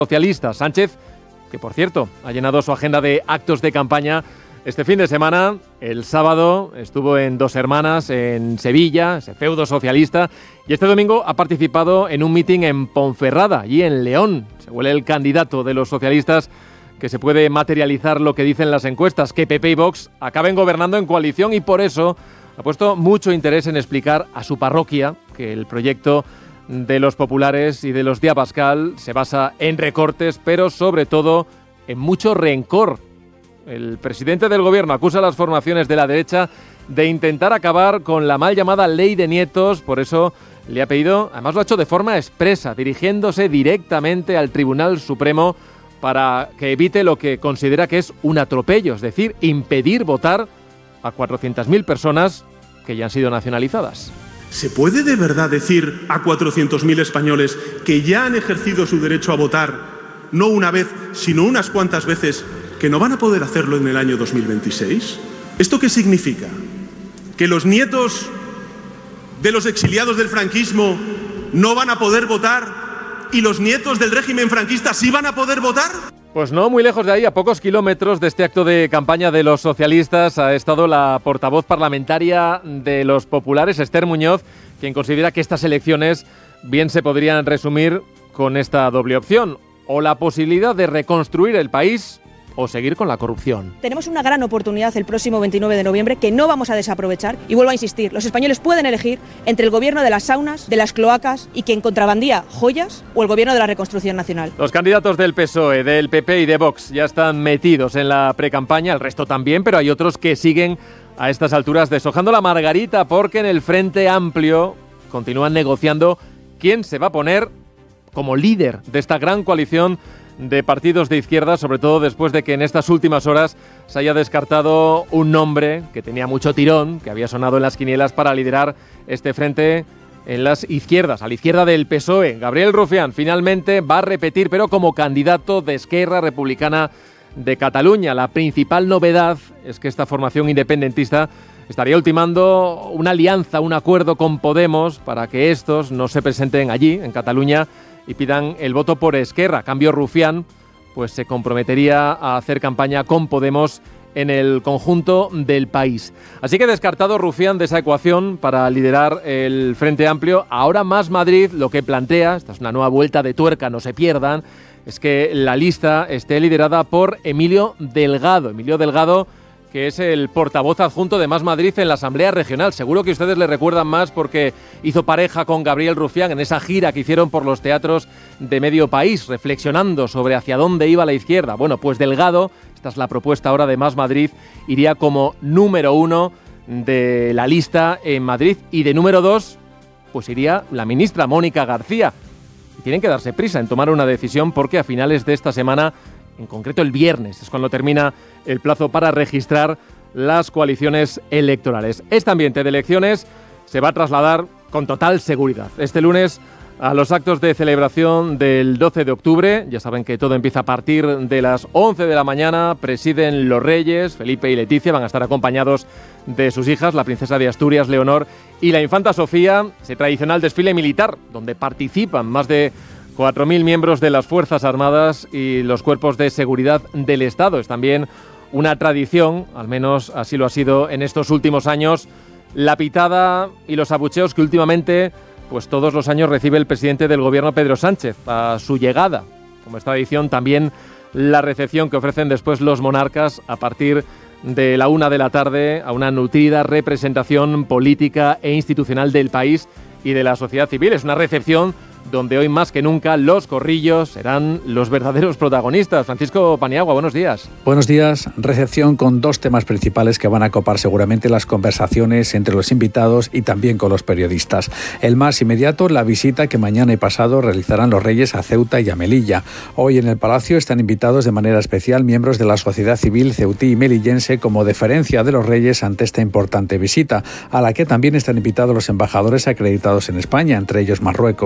socialista. Sánchez, que por cierto ha llenado su agenda de actos de campaña este fin de semana. El sábado estuvo en Dos Hermanas, en Sevilla, ese feudo socialista, y este domingo ha participado en un mitin en Ponferrada, allí en León. Se huele el candidato de los socialistas que se puede materializar lo que dicen las encuestas, que PP y Vox acaben gobernando en coalición, y por eso ha puesto mucho interés en explicar a su parroquia que el proyecto de los populares y de los Díaz Pascal se basa en recortes, pero sobre todo en mucho rencor. El presidente del gobierno acusa a las formaciones de la derecha de intentar acabar con la mal llamada ley de nietos. Por eso le ha pedido, además lo ha hecho de forma expresa, dirigiéndose directamente al Tribunal Supremo para que evite lo que considera que es un atropello, es decir, impedir votar a 400.000 personas que ya han sido nacionalizadas. ¿Se puede de verdad decir a 400.000 españoles que ya han ejercido su derecho a votar, no una vez, sino unas cuantas veces, que no van a poder hacerlo en el año 2026? ¿Esto qué significa? ¿Que los nietos de los exiliados del franquismo no van a poder votar y los nietos del régimen franquista sí van a poder votar? Pues no, muy lejos de ahí, a pocos kilómetros de este acto de campaña de los socialistas ha estado la portavoz parlamentaria de los populares, Esther Muñoz, quien considera que estas elecciones bien se podrían resumir con esta doble opción: o la posibilidad de reconstruir el país o seguir con la corrupción. Tenemos una gran oportunidad el próximo 29 de noviembre que no vamos a desaprovechar, y vuelvo a insistir, los españoles pueden elegir entre el gobierno de las saunas, de las cloacas y quien contrabandía joyas, o el gobierno de la reconstrucción nacional. Los candidatos del PSOE, del PP y de Vox ya están metidos en la precampaña, el resto también, pero hay otros que siguen a estas alturas deshojando la margarita, porque en el Frente Amplio continúan negociando quién se va a poner como líder de esta gran coalición de partidos de izquierda, sobre todo después de que en estas últimas horas se haya descartado un nombre que tenía mucho tirón, que había sonado en las quinielas para liderar este frente en las izquierdas, a la izquierda del PSOE. Gabriel Rufián finalmente va a repetir, pero como candidato de Esquerra Republicana de Cataluña. La principal novedad es que esta formación independentista estaría ultimando una alianza, un acuerdo con Podemos para que estos no se presenten allí, en Cataluña, y pidan el voto por Esquerra. A cambio, Rufián pues se comprometería a hacer campaña con Podemos en el conjunto del país. Así que descartado Rufián de esa ecuación para liderar el Frente Amplio. Ahora Más Madrid lo que plantea, esta es una nueva vuelta de tuerca, no se pierdan, es que la lista esté liderada por Emilio Delgado. Emilio Delgado, que es el portavoz adjunto de Más Madrid en la Asamblea Regional. Seguro que ustedes le recuerdan más porque hizo pareja con Gabriel Rufián en esa gira que hicieron por los teatros de medio país, reflexionando sobre hacia dónde iba la izquierda. Bueno, pues Delgado, esta es la propuesta ahora de Más Madrid, iría como número 1 de la lista en Madrid, y de número 2, pues iría la ministra Mónica García. Y tienen que darse prisa en tomar una decisión porque a finales de esta semana, en concreto el viernes, es cuando termina el plazo para registrar las coaliciones electorales. Este ambiente de elecciones se va a trasladar con total seguridad este lunes a los actos de celebración del 12 de octubre. Ya saben que todo empieza a partir de las 11 de la mañana. Presiden los reyes, Felipe y Leticia, van a estar acompañados de sus hijas, la princesa de Asturias, Leonor, y la infanta Sofía. Ese tradicional desfile militar, donde participan más de 4.000 miembros de las Fuerzas Armadas y los cuerpos de seguridad del Estado. Es también una tradición, al menos así lo ha sido en estos últimos años, la pitada y los abucheos que últimamente, pues todos los años recibe el presidente del gobierno, Pedro Sánchez, a su llegada. Como esta edición, también la recepción que ofrecen después los monarcas a partir de la 1 de la tarde a una nutrida representación política e institucional del país y de la sociedad civil. Es una recepción donde hoy más que nunca los corrillos serán los verdaderos protagonistas. Francisco Paniagua, buenos días. Buenos días. Recepción con dos temas principales que van a copar seguramente las conversaciones entre los invitados y también con los periodistas. El más inmediato, la visita que mañana y pasado realizarán los reyes a Ceuta y a Melilla. Hoy en el Palacio están invitados de manera especial miembros de la sociedad civil ceutí y melillense como deferencia de los reyes ante esta importante visita, a la que también están invitados los embajadores acreditados en España, entre ellos Marruecos.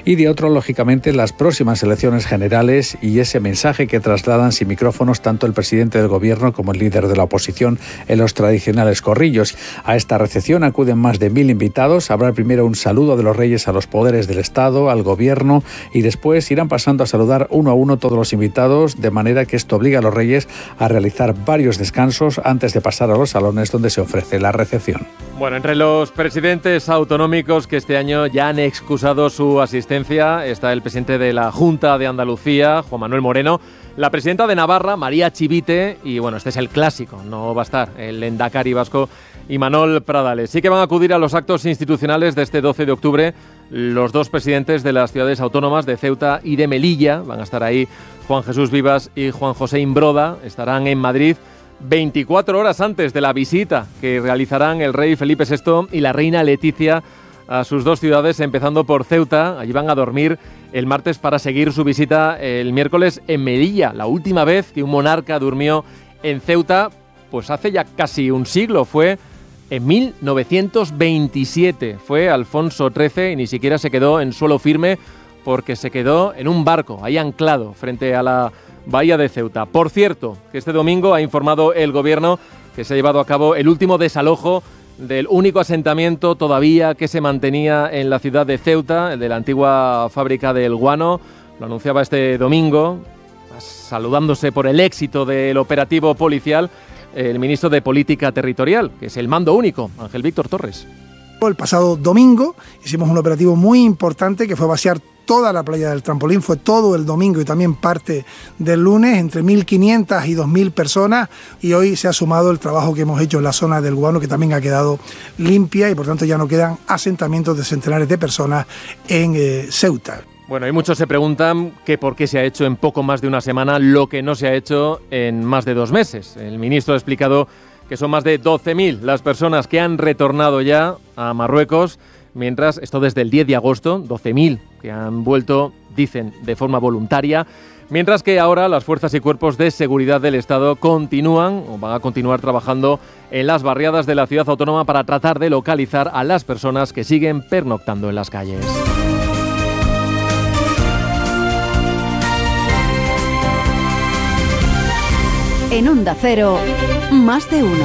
y de otro, lógicamente, las próximas elecciones generales y ese mensaje que trasladan sin micrófonos tanto el presidente del Gobierno como el líder de la oposición en los tradicionales corrillos. A esta recepción acuden más de 1.000 invitados. Habrá primero un saludo de los reyes a los poderes del Estado, al Gobierno, y después irán pasando a saludar uno a uno todos los invitados, de manera que esto obliga a los reyes a realizar varios descansos antes de pasar a los salones donde se ofrece la recepción. Bueno, entre los presidentes autonómicos que este año ya han excusado su asistencia está el presidente de la Junta de Andalucía, Juan Manuel Moreno, la presidenta de Navarra, María Chivite, y bueno, este es el clásico, no va a estar el lehendakari vasco Imanol Pradales. Sí que van a acudir a los actos institucionales de este 12 de octubre los dos presidentes de las ciudades autónomas de Ceuta y de Melilla. Van a estar ahí Juan Jesús Vivas y Juan José Imbroda. Estarán en Madrid 24 horas antes de la visita que realizarán el rey Felipe VI y la reina Leticia a sus dos ciudades, empezando por Ceuta. Allí van a dormir el martes para seguir su visita el miércoles en Melilla. La última vez que un monarca durmió en Ceuta, pues hace ya casi un siglo, fue en 1927. Fue Alfonso XIII y ni siquiera se quedó en suelo firme porque se quedó en un barco ahí anclado frente a la bahía de Ceuta. Por cierto, que este domingo ha informado el Gobierno que se ha llevado a cabo el último desalojo del único asentamiento todavía que se mantenía en la ciudad de Ceuta, el de la antigua fábrica del guano. Lo anunciaba este domingo, saludándose por el éxito del operativo policial, el ministro de Política Territorial, que es el mando único, Ángel Víctor Torres. El pasado domingo hicimos un operativo muy importante que fue vaciar toda la playa del Trampolín, fue todo el domingo y también parte del lunes, entre 1.500 y 2.000 personas, y hoy se ha sumado el trabajo que hemos hecho en la zona del Guano, que también ha quedado limpia y por tanto ya no quedan asentamientos de centenares de personas en Ceuta. Bueno, y muchos se preguntan que por qué se ha hecho en poco más de una semana lo que no se ha hecho en más de 2 meses. El ministro ha explicado que son más de 12.000 las personas que han retornado ya a Marruecos, mientras, esto desde el 10 de agosto, 12.000 que han vuelto, dicen, de forma voluntaria, mientras que ahora las fuerzas y cuerpos de seguridad del Estado continúan o van a continuar trabajando en las barriadas de la ciudad autónoma para tratar de localizar a las personas que siguen pernoctando en las calles. En Onda Cero, más de uno.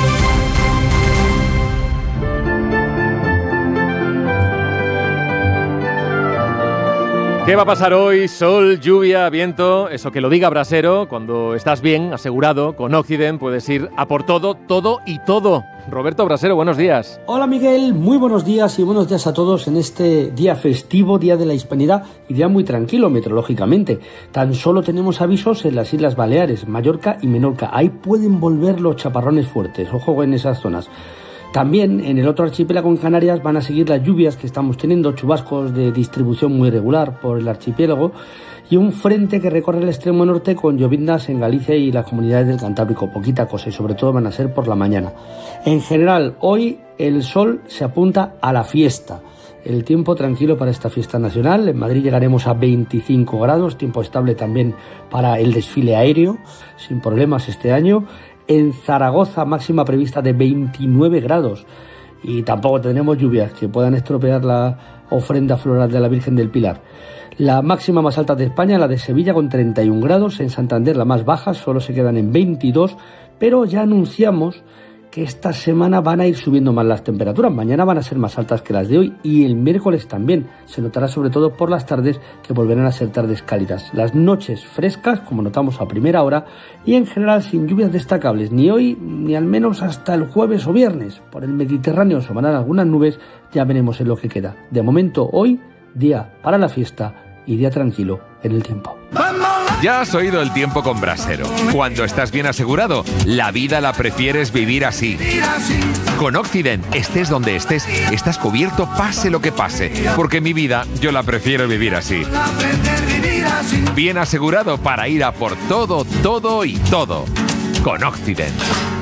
¿Qué va a pasar hoy? Sol, lluvia, viento, eso que lo diga Brasero. Cuando estás bien, asegurado, con Occident puedes ir a por todo, todo y todo. Roberto Brasero, buenos días. Hola Miguel, muy buenos días y buenos días a todos en este día festivo, Día de la Hispanidad y día muy tranquilo meteorológicamente. Tan solo tenemos avisos en las Islas Baleares, Mallorca y Menorca. Ahí pueden volver los chaparrones fuertes, ojo en esas zonas. También en el otro archipiélago en Canarias van a seguir las lluvias que estamos teniendo, chubascos de distribución muy irregular por el archipiélago y un frente que recorre el extremo norte con lloviznas en Galicia y las comunidades del Cantábrico, poquita cosa y sobre todo van a ser por la mañana. En general, hoy el sol se apunta a la fiesta. El tiempo tranquilo para esta fiesta nacional. En Madrid llegaremos a 25 grados, tiempo estable también para el desfile aéreo, sin problemas este año. En Zaragoza, máxima prevista de 29 grados. Y tampoco tendremos lluvias que puedan estropear la ofrenda floral de la Virgen del Pilar. La máxima más alta de España, la de Sevilla, con 31 grados. En Santander, la más baja, solo se quedan en 22. Pero ya anunciamos que esta semana van a ir subiendo más las temperaturas. Mañana van a ser más altas que las de hoy y el miércoles también. Se notará sobre todo por las tardes, que volverán a ser tardes cálidas. Las noches frescas, como notamos a primera hora, y en general sin lluvias destacables, ni hoy ni al menos hasta el jueves o viernes. Por el Mediterráneo asomarán algunas nubes, ya veremos en lo que queda. De momento, hoy, día para la fiesta y día tranquilo en el tiempo. Ya has oído el tiempo con Brasero. Cuando estás bien asegurado, la vida la prefieres vivir así. Con Occident, estés donde estés, estás cubierto pase lo que pase. Porque mi vida, yo la prefiero vivir así. Bien asegurado para ir a por todo, todo y todo. Con Occident.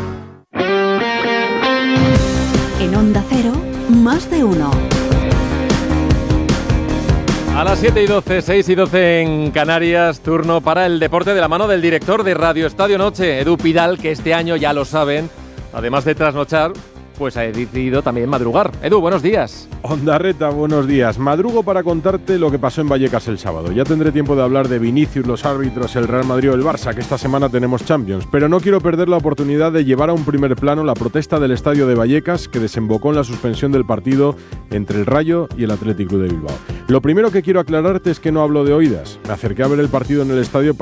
En Onda Cero, más de uno. A las 7:12, 6:12 en Canarias, turno para el deporte de la mano del director de Radio Estadio Noche, Edu Pidal, que este año, ya lo saben, además de trasnochar, pues ha decidido también madrugar. Edu, buenos días. Ondarreta, buenos días. Madrugo para contarte lo que pasó en Vallecas el sábado. Ya tendré tiempo de hablar de Vinicius, los árbitros, el Real Madrid o el Barça, que esta semana tenemos Champions. Pero no quiero perder la oportunidad de llevar a un primer plano la protesta del estadio de Vallecas, que desembocó en la suspensión del partido entre el Rayo y el Athletic Club de Bilbao. Lo primero que quiero aclararte es que no hablo de oídas. Me acerqué a ver el partido en el estadio